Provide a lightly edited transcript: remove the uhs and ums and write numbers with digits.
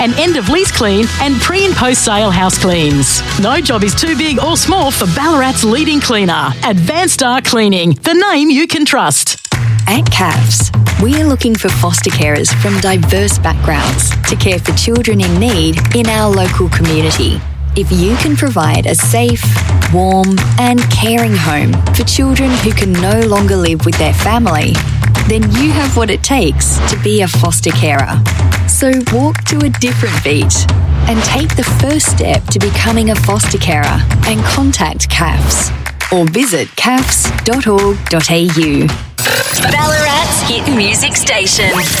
and end-of-lease clean and pre- and post-sale house cleans. No job is too big or small for Ballarat's leading cleaner. Advanced Star Cleaning, the name you can trust. At CAFS, we are looking for foster carers from diverse backgrounds to care for children in need in our local community. If you can provide a safe, warm and caring home for children who can no longer live with their family, then you have what it takes to be a foster carer. So walk to a different beat and take the first step to becoming a foster carer and contact CAFS or visit cafs.org.au. Ballarat's hit music station.